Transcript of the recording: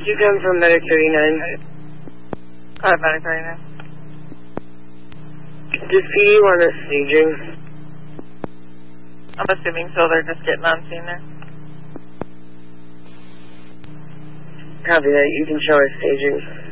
You come from Medic 39. Medic 39. Does PD want us staging? I'm assuming so. They're just getting on scene there. Copy that. You can show us staging.